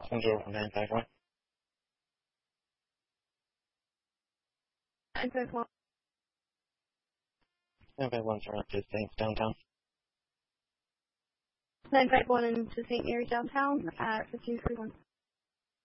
Control from 951. 951. 951 surround to St. Downtown. 951 into St. Mary's downtown at 1541.